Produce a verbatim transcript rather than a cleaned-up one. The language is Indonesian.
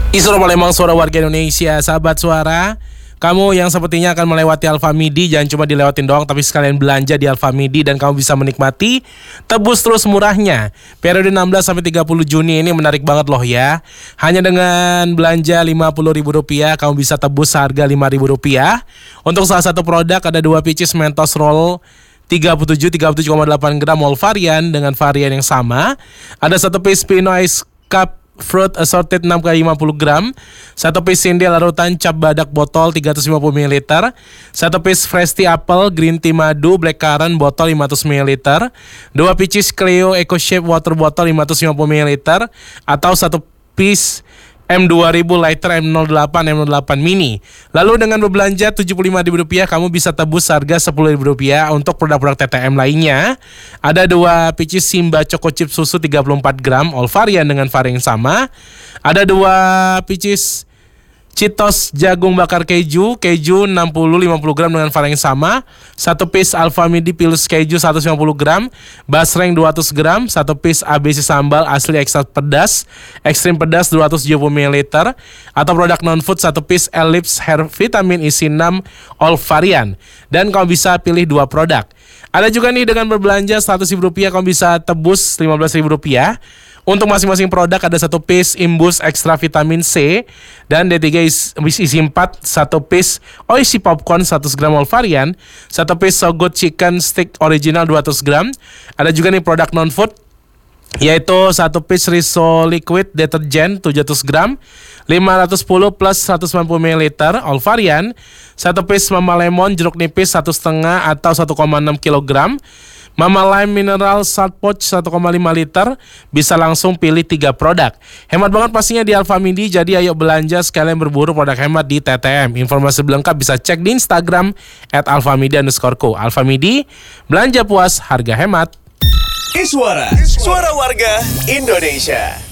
Isra Palembang, suara warga Indonesia. Sahabat suara, kamu yang sepertinya akan melewati Alfamidi, jangan cuma dilewatin doang, tapi sekalian belanja di Alfamidi dan kamu bisa menikmati tebus terus murahnya. Periode enam belas sampai tiga puluh Juni ini menarik banget loh ya. Hanya dengan belanja lima puluh ribu rupiah, kamu bisa tebus harga lima ribu rupiah. Untuk salah satu produk ada dua pieces Mentos Roll tiga puluh tujuh tiga puluh tujuh koma delapan gram all varian dengan varian yang sama. Ada satu piece Pino Ice Cup Fruit Assorted enam kali lima puluh gram, satu piece Sindel larutan cap badak botol tiga ratus lima puluh mililiter, satu piece Fresh Tea Apple Green Tea Madu Blackcurrant botol lima ratus mililiter, dua pieces Cleo Eco Shape Water botol lima ratus lima puluh mililiter, atau satu piece M dua ribu Lighter M nol delapan M nol delapan Mini. Lalu dengan berbelanja tujuh puluh lima ribu rupiah, kamu bisa tebus harga sepuluh ribu rupiah untuk produk-produk T T M lainnya. Ada dua pieces Simba Choco Chip Susu tiga puluh empat gram all varian dengan varian yang sama. Ada dua pieces Cheetos jagung bakar keju, keju enam puluh lima puluh gram dengan varian yang sama. Satu piece Alfamidi Pilus keju seratus lima puluh gram, basreng dua ratus gram, satu piece A B C sambal asli ekstra pedas, ekstrim pedas dua ratus tujuh puluh mililiter, atau produk non food satu piece Ellipse Hair Vitamin isi enam all varian. Dan kamu bisa pilih dua produk. Ada juga nih dengan berbelanja seratus ribu rupiah kamu bisa tebus lima belas ribu rupiah. Untuk masing-masing produk ada satu piece Imbus Extra Vitamin C dan D tiga isi, isi empat, satu piece Oishi Popcorn seratus gram all varian, satu piece So Good Chicken Stick Original dua ratus gram. Ada juga nih produk non food yaitu satu piece Riso Liquid Detergent tujuh ratus gram, lima ratus sepuluh plus seratus sembilan puluh mililiter all varian, satu piece Mama Lemon jeruk nipis satu koma lima atau satu koma enam kilogram, Mama Lime Mineral Salt Pouch satu koma lima liter. Bisa langsung pilih tiga produk. Hemat banget pastinya di Alfamidi. Jadi ayo belanja sekalian berburu produk hemat di T T M. Informasi lengkap bisa cek di Instagram at alfamidi underscore co. Alfamidi, belanja puas, harga hemat. Iswara, suara warga Indonesia.